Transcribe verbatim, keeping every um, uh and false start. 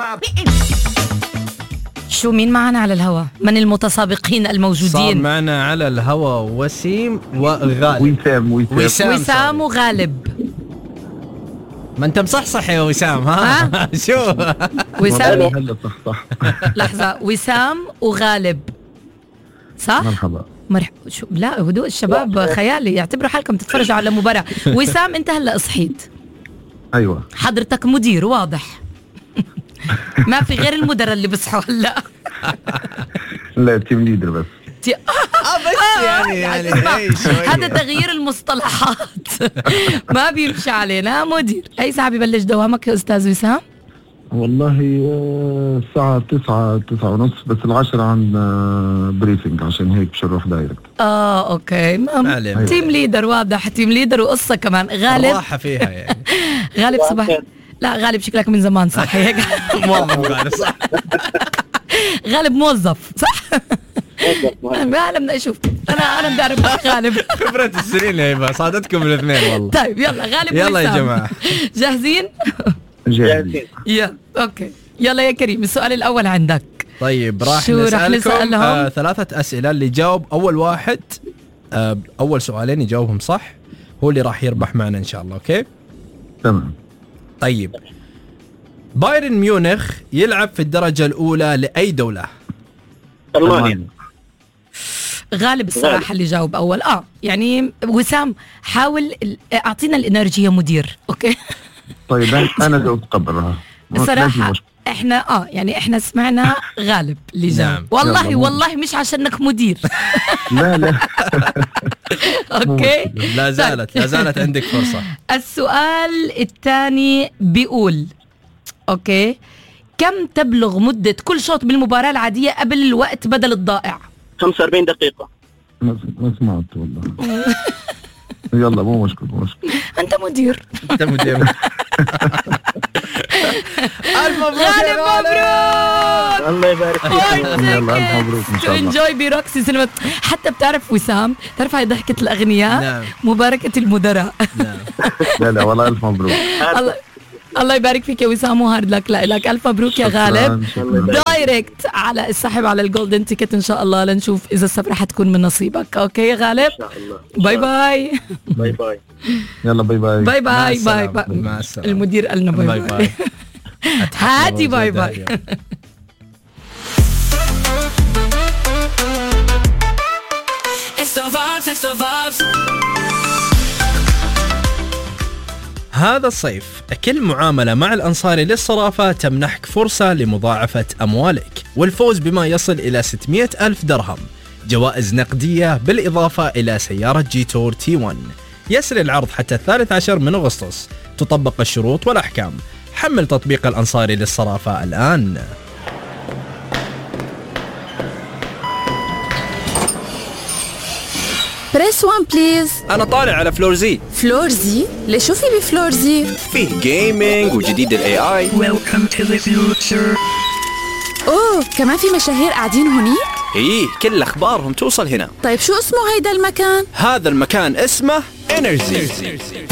الشباب. شو مين معنا على الهوا من المتسابقين الموجودين؟ صار معنا على الهوا وسيم وغالب. وسام وسام, وسام وغالب. ما انت مصحصح يا وسام ها, ها؟ شو وسام هلا صح صح. لحظة، وسام وغالب صح؟ مرحبا. مرحبا. شو لا هدوء الشباب خيالي، يعتبروا حالكم تتفرجوا على مباراة. وسام انت هلا صحيت؟ ايوه حضرتك مدير واضح. ما في غير المدراء اللي بصحوا هلا. لا تيم ليدر بس. تي... اه بس يعني يعني هذا تغيير المصطلحات. ما بيمشي علينا مدير. اي ساعة ببلش دوامك يا استاذ وسام؟ والله الساعة تسعة تسعة ونص، بس العشرة عندنا بريفنج عشان هيك مش نروح دايركت. اه اوكي. معلم. تيم ليدر واضح، تيم ليدر وقصة كمان. غالب راحة فيها يعني. غالب صباح. لا غالب شكلك من زمان صح هيك. موظف غالب صح. غالب موظف صح. غالب بدي اشوف انا انا بدي اعرف غالب. خبرة السنين هيبة صادتكم الاثنين والله. طيب يلا غالب يلا يا وسام. جماعة جاهزين؟ جاهزين. يلا اوكي يلا يا كريم السؤال الاول عندك. طيب راح شو راح نسألكم نسألهم؟ آه ثلاثة أسئلة، اللي جاوب أول واحد آه أول سؤالين يجاوبهم صح هو اللي راح يربح معنا إن شاء الله. أوكي تمام. طيب بايرن ميونخ يلعب في الدرجة الأولى لأي دولة؟ ألمانيا. غالب الصراحة اللي جاوب أول. آه يعني وسام حاول أعطينا الإنرجي يا مدير. أوكي طيب أنا جاوبت قبلها الصراحة. احنا اه يعني احنا سمعنا غالب اللي جاوب. نعم. والله والله مش عشانك مدير. لا لا. اوكي لا زالت لا زالت عندك فرصة. السؤال الثاني بيقول اوكي كم تبلغ مدة كل شوط بالمباراة العادية قبل الوقت بدل الضائع؟ خمسة وأربعين دقيقة. ما ما سمعت والله. يلا مو مشكلة مو مشكلة. انت مدير. أنت مدير. ألف مبروك يا غالب. الله يبارك فيك. يلا ألف مبروك إن شاء الله. انجوي بروكسي سينما. حتى بتعرف وسام تعرف هاي ضحكة الأغنياء. نعم. مباركة المدراء. نعم. لا لا والله ألف مبروك. الله الله يبارك فيك يا وسام وهارد لك لك ألف مبروك يا غالب. دايركت على السحب على الجولدن تيكت إن شاء الله لنشوف إذا السفرة حتكون من نصيبك. أوكي يا غالب. إن شاء الله. باي باي. باي باي. يلا باي باي. باي باي باي مع باي. السلامة. المدير قالنا باي باي باي. باي. هاتي باي باي. هذا الصيف كل معاملة مع الأنصاري للصرافة تمنحك فرصة لمضاعفة أموالك والفوز بما يصل إلى ستمائة ألف درهم، جوائز نقدية بالإضافة إلى سيارة جيتور تي واحد. يسري العرض حتى الثالث عشر من أغسطس، تطبق الشروط والأحكام. حمل تطبيق الأنصاري للصرافة الآن. بريس وان بليز. أنا طالع على فلور زي. فلور زي؟ ليش شو في بفلور زي؟ فيه جيمينج وجديد ال إيه آي. Welcome to the future. أوه كمان في مشاهير قاعدين هونيك؟ إيه كل أخبارهم توصل هنا. طيب شو اسمه هيدا المكان؟ هذا المكان اسمه إنرجي.